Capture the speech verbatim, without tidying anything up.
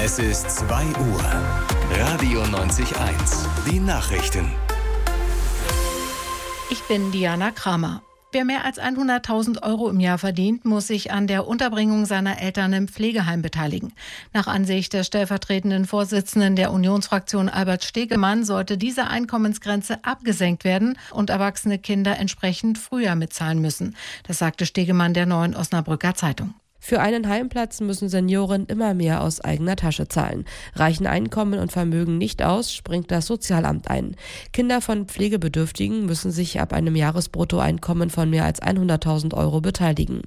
Es ist zwei Uhr. Radio neunzig Komma eins. Die Nachrichten. Ich bin Diana Kramer. Wer mehr als hunderttausend Euro im Jahr verdient, muss sich an der Unterbringung seiner Eltern im Pflegeheim beteiligen. Nach Ansicht des stellvertretenden Vorsitzenden der Unionsfraktion Albert Stegemann sollte diese Einkommensgrenze abgesenkt werden und erwachsene Kinder entsprechend früher mitzahlen müssen. Das sagte Stegemann der Neuen Osnabrücker Zeitung. Für einen Heimplatz müssen Senioren immer mehr aus eigener Tasche zahlen. Reichen Einkommen und Vermögen nicht aus, springt das Sozialamt ein. Kinder von Pflegebedürftigen müssen sich ab einem Jahresbruttoeinkommen von mehr als hunderttausend Euro beteiligen.